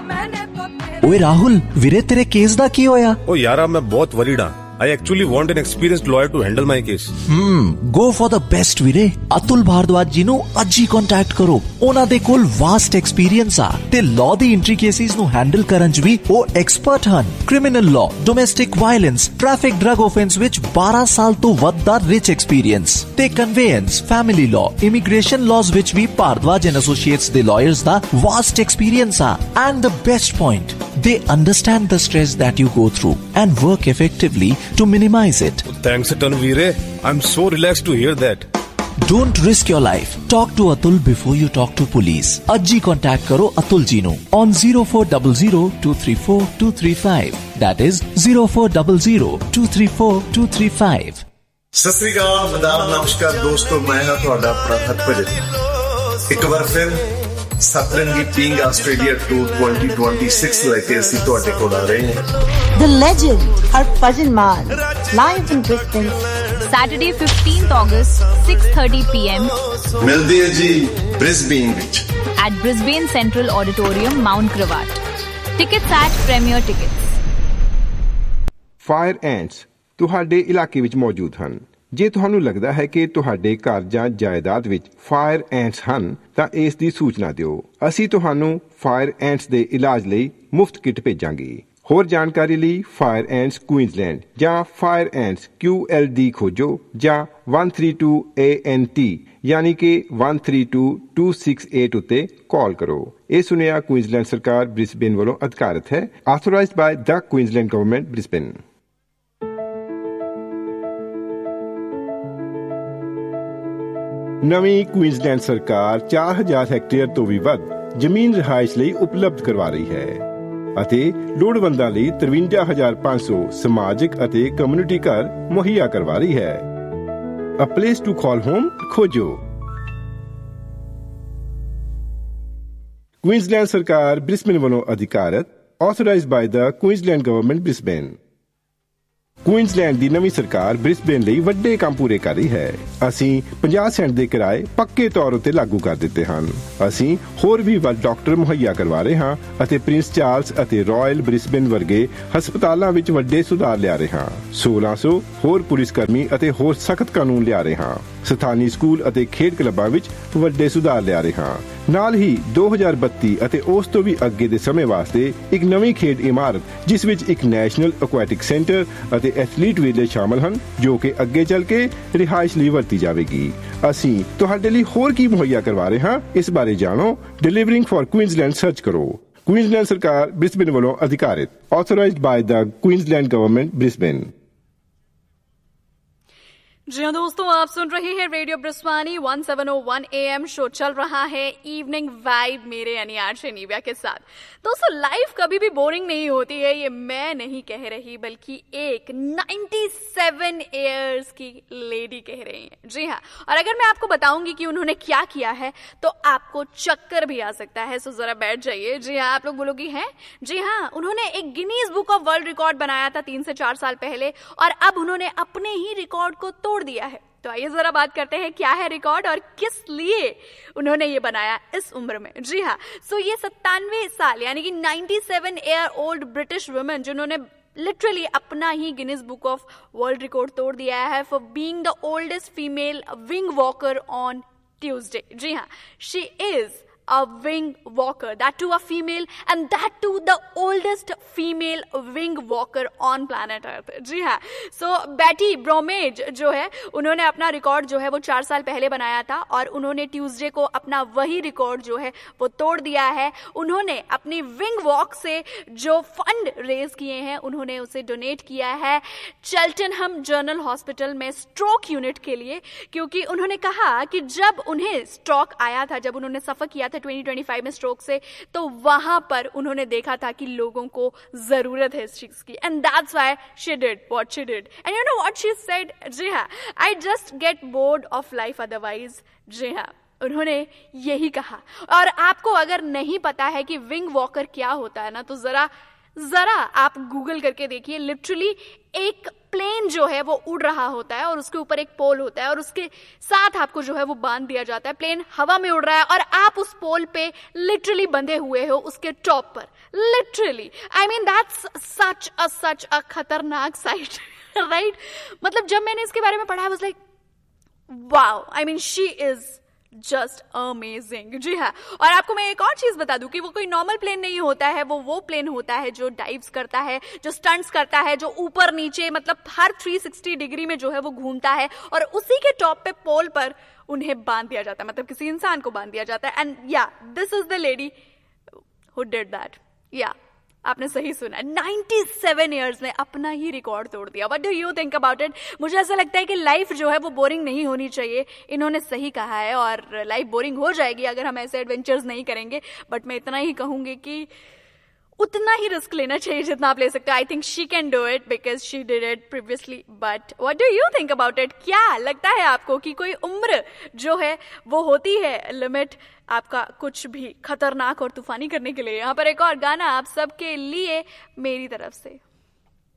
ओए राहुल, वीरे तेरे केस दा की होया? ओ यारा मैं बहुत वरीड हां। I actually want an experienced lawyer to handle my case. Go for the best ਵੀਰੇ। ਅਤੁਲ ਭਾਰਦਵਾਜ ਜੀ ਨੂੰ ਅੱਜ ਹੀ ਕੰਟੈਕਟ ਕਰੋ। ਉਹਨਾਂ ਦੇ ਕੋਲ ਵਾਸਟ ਐਕਸਪੀਰੀਅੰਸ ਆ ਤੇ ਲਾਅ ਦੀ ਐਂਟਰੀ ਕੇਸਿਸ ਨੂੰ ਹੈਂਡਲ ਕਰਨ 'ਚ ਵੀ ਉਹ ਐਕਸਪਰਟ ਹਨ। Criminal law, domestic violence, traffic drug offence ਵਿੱਚ 12 ਸਾਲ ਤੋਂ ਵੱਧ ਦਾ ਰਿਚ ਐਕਸਪੀਰੀਅੰਸ ਤੇ ਕਨਵੇਅੰਸ, ਫੈਮਿਲੀ ਲਾਅ, ਇਮੀਗ੍ਰੇਸ਼ਨ ਲਾਜ਼ ਵਿੱਚ ਵੀ ਭਾਰਦਵਾਜ ਐਂਡ ਐਸੋਸੀਏਟਸ ਦੇ ਲਾਇਰਸ ਦਾ ਵਾਸਟ ਐਕਸਪੀਰੀਅੰਸ ਆ। And the best point, they understand the stress that you go through and work effectively to minimize it. Thanks a ton, Veere. I'm so relaxed to hear that. Don't risk your life. Talk to Atul before you talk to police. Ajji contact karo Atul ji nu on 0400234235. That is 0400234235. सत श्री अकाल, आदाब, नमस्कार दोस्तों, मैं हां तुहाडा अपना हरभजन। एक बार फिर सतरंगी पिंग आस्ट्रेलिया टूर 2026 लेके ਅਸੀਂ ਤੁਹਾਡੇ ਕੋਲ ਆ ਰਹੇ ਹਾਂ। The legend Harbhajan Man live in Brisbane, Saturday 15th August 6:30 PM ਮਿਲਦੇ ਹਾਂ ਜੀ ਬ੍ਰਿਸਬੇਨ ਵਿੱਚ at Brisbane Central Auditorium, Mount Gravatt. Tickets at Premier Tickets. Fire ਐਂਟਸ ਤੁਹਾਡੇ ਇਲਾਕੇ ਵਿੱਚ ਮੌਜੂਦ ਹਨ। ਜੇ ਤੁਹਾਨੂੰ ਲੱਗਦਾ ਹੈ ਕਿ ਤੁਹਾਡੇ ਘਰ ਜਾਂ ਜਾਇਦਾਦ ਵਿੱਚ ਫਾਇਰ ਐਂਟਸ ਹਨ ਤਾਂ ਇਸ ਦੀ ਸੂਚਨਾ ਦਿਓ। ਅਸੀਂ ਤੁਹਾਨੂੰ ਫਾਇਰ ਐਂਟਸ ਦੇ ਇਲਾਜ ਲਈ ਮੁਫਤ ਕਿੱਟ ਭੇਜਾਂਗੇ। ਹੋਰ ਜਾਣਕਾਰੀ ਲਈ ਫਾਇਰ ਐਂਟਸ ਕੁਈਨਜ਼ਲੈਂਡ ਜਾਂ ਫਾਇਰ ਐਂਟਸ QLD ਖੋਜੋ ਜਾਂ 132 ANT ਯਾਨੀ ਕਿ 132268 ਉੱਤੇ ਕਾਲ ਕਰੋ। ਇਹ ਸੁਨੇਹਾ ਕੁਈਨਜ਼ਲੈਂਡ ਸਰਕਾਰ ਬ੍ਰਿਸਬੇਨ ਵੱਲੋਂ ਅਧਿਕਾਰਤ ਹੈ। ਆਥੋਰਾਈਜ਼ਡ ਬਾय ਦ ਕੁਈਨਜ਼ਲੈਂਡ ਗਵਰਨਮੈਂਟ ਬ੍ਰਿਸਬੇਨ। ਨਵੀਂ ਕੁਈਨਜ਼ਲੈਂਡ ਸਰਕਾਰ 4000 ਹੈਕਟੇਅਰ ਤੋਂ ਵੀ ਵੱਧ ਜ਼ਮੀਨ ਰਿਹਾਇਸ਼ ਲਈ ਉਪਲਬਧ ਕਰਵਾ ਰਹੀ ਹੈ ਅਤੇ ਲੋੜਵੰਦਾਂ ਲਈ 53,500 ਸਮਾਜਿਕ ਅਤੇ ਕਮਿਊਨਿਟੀ ਘਰ ਮੁਹੱਈਆ ਕਰਵਾ ਰਹੀ ਹੈ। ਅ ਪਲੇਸ ਟੂ ਕਾਲ ਹੋਮ ਖੋਜੋ। ਕੁਈਨਜ਼ਲੈਂਡ ਸਰਕਾਰ ਬ੍ਰਿਸਬੇਨ ਵੱਲੋਂ ਅਧਿਕਾਰਤ, ਆਥੋਰਾਈਜ਼ਡ ਬਾय ਦ ਕੁਈਨਜ਼ਲੈਂਡ ਗਵਰਨਮੈਂਟ ਬ੍ਰਿਸਬੇਨ। ਕੁਈਨਜ਼ਲੈਂਡ ਦੀ ਨਵੀਂ ਸਰਕਾਰ ਬ੍ਰਿਸਬੇਨ ਲਈ ਵੱਡੇ ਕੰਮ ਪੂਰੇ ਕਰ ਰਹੀ ਹੈ। ਅਸੀਂ 50 ਸੈਂਟ ਦੇ ਕਿਰਾਏ ਪੱਕੇ ਤੌਰ ਉੱਤੇ ਲਾਗੂ ਕਰ ਦਿੱਤੇ ਹਨ। ਅਸੀਂ ਹੋਰ ਵੀ ਵੱਧ ਡਾਕਟਰ ਮੁਹੱਈਆ ਕਰਵਾ ਰਹੇ ਹਾਂ ਅਤੇ ਪ੍ਰਿੰਸ ਚਾਰਲਸ ਅਤੇ ਰਾਇਲ ਬ੍ਰਿਸਬੇਨ ਵਰਗੇ ਹਸਪਤਾਲਾਂ ਵਿੱਚ ਵੱਡੇ ਸੁਧਾਰ ਲਿਆ ਰਹੇ ਹਾਂ। 1600 ਹੋਰ ਪੁਲਿਸ ਕਰਮੀ ਅਤੇ ਹੋਰ ਸਖਤ ਕਾਨੂੰਨ ਲਿਆ ਰਹੇ ਹਾਂ। ਸਥਾਨੀ ਸਕੂਲ ਅਤੇ ਖੇਡ ਕਲੱਬਾਂ ਵਿੱਚ ਵੱਡੇ ਸੁਧਾਰ ਲਿਆ ਰਹੇ ਹਾਂ। ਨਾਲ ਹੀ 2032 ਅਤੇ ਉਸ ਤੋਂ ਵੀ ਅੱਗੇ ਦੇ ਸਮੇਂ ਵਾਸਤੇ ਇੱਕ ਨਵੀਂ ਖੇਡ ਇਮਾਰਤ ਜਿਸ ਵਿੱਚ ਇੱਕ ਨੈਸ਼ਨਲ ਐਕੁਆਟਿਕ ਸੈਂਟਰ ਅਤੇ ਐਥਲੀਟ ਵਿਲੇਜ ਸ਼ਾਮਲ ਹਨ ਜੋ ਕਿ ਅੱਗੇ ਚੱਲ ਕੇ ਰਿਹਾਇਸ਼ ਲਈ ਵਰਤੀ ਜਾਵੇਗੀ। ਅਸੀਂ ਤੁਹਾਡੇ ਲਈ ਹੋਰ ਕੀ ਮੁਹੱਈਆ ਕਰਵਾ ਰਹੇ ਹਾਂ ਇਸ ਬਾਰੇ ਜਾਣੋ। ਡਿਲੀਵਰਿੰਗ ਫॉर ਕੁਈਨਜ਼ਲੈਂਡ ਸਰਚ ਕਰੋ। ਕੁਈਨਜ਼ਲੈਂਡ ਸਰਕਾਰ ਬ੍ਰਿਸਬੇਨ ਵੱਲੋਂ ਅਧਿਕਾਰਿਤ, ਆਥੋਰਾਈਜ਼ਡ ਬਾय ਦ ਕੁਈਨਜ਼ਲੈਂਡ ਗਵਰਨਮੈਂਟ ਬ੍ਰਿਸਬੇਨ। जी हाँ दोस्तों, आप सुन रहे हैं रेडियो ब्रिस्बानी 1701 AM। शो चल रहा है इवनिंग वाइब मेरे यानी आरजे निव्या के साथ। दोस्तों, लाइफ कभी भी बोरिंग नहीं होती है, ये मैं नहीं कह रही बल्कि एक 97 इयर्स की लेडी कह रही हैं। जी हाँ, और अगर मैं आपको बताऊंगी कि उन्होंने क्या किया है तो आपको चक्कर भी आ सकता है। सो जरा बैठ जाइए। जी हाँ, आप लोग बोलोगी हैं? जी हाँ, उन्होंने एक Guinness book of world record बनाया था 3 से 4 साल पहले और अब उन्होंने अपने ही रिकॉर्ड को तोड़ दिया है। तो आइए जरा बात करते हैं क्या है रिकॉर्ड और किस लिए उन्होंने ये बनाया इस उम्र में। जी हाँ, सो ये 97 साल यानी कि 97 ईयर ओल्ड ब्रिटिश वुमन जिन्होंने लिटरली अपना ही Guinness book of world record तोड़ दिया है for being the oldest female wing walker on Tuesday. जी हाँ, she is a wing walker, that too a female, and that too the oldest female wing walker on planet Earth। जी हाँ, so बैटी ब्रोमेज जो है उन्होंने अपना record जो है वो 4 साल पहले बनाया था और उन्होंने ट्यूसडे को अपना वही रिकॉर्ड जो है वो तोड़ दिया है। उन्होंने अपनी विंग वॉक से जो फंड रेज किए हैं उन्होंने उसे डोनेट किया है चेल्टनहम जनरल हॉस्पिटल में स्ट्रोक यूनिट के लिए, क्योंकि उन्होंने कहा कि जब उन्हें स्ट्रोक आया था, जब उन्होंने सफर किया था 2025 में स्ट्रोक से, तो वहां पर उन्होंने देखा था कि लोगों को जरूरत है इस चीज की, and that's why she did what she did. And you know what she said? जी हाँ, I just get bored of life otherwise. जी हाँ, उन्होंने यही कहा। और आपको अगर नहीं पता है कि विंग वॉकर क्या होता है ना, तो जरा आप गूगल करके देखिए, लिटरली एक प्लेन जो है वो उड़ रहा होता है और उसके ऊपर एक पोल होता है और उसके साथ आपको जो है वो बांध दिया जाता है। प्लेन हवा में उड़ रहा है और आप उस पोल पे लिटरली बंधे हुए हो उसके टॉप पर, literally. I mean that's such अ खतरनाक साइट, राइट? मतलब जब मैंने इसके बारे में पढ़ा, I was like wow, I mean she is just amazing. जी हाँ, और आपको मैं एक और चीज बता दूं कि वो कोई नॉर्मल प्लेन नहीं होता है, वो प्लेन होता है जो डाइव्स करता है, जो स्टंट्स करता है, जो ऊपर नीचे मतलब हर 360 डिग्री में जो है वो घूमता है और उसी के टॉप पे पोल पर उन्हें बांध दिया जाता है, मतलब किसी इंसान को बांध दिया जाता है। एंड या this is the lady who did that. या आपने सही सुना, 97 इयर्स में अपना ही रिकॉर्ड तोड़ दिया। What do you think about it? मुझे ऐसा लगता है कि लाइफ जो है वो बोरिंग नहीं होनी चाहिए। इन्होंने सही कहा है, और लाइफ बोरिंग हो जाएगी अगर हम ऐसे एडवेंचर्स नहीं करेंगे। बट मैं इतना ही कहूंगी कि उतना ही रिस्क लेना चाहिए जितना आप ले सकते हो। I think she can do it because she did it previously. But what do you think about it? क्या लगता है आपको कि कोई उम्र जो है वो होती है लिमिट आपका कुछ भी खतरनाक और तूफानी करने के लिए? यहाँ पर एक और गाना आप सबके लिए मेरी तरफ से।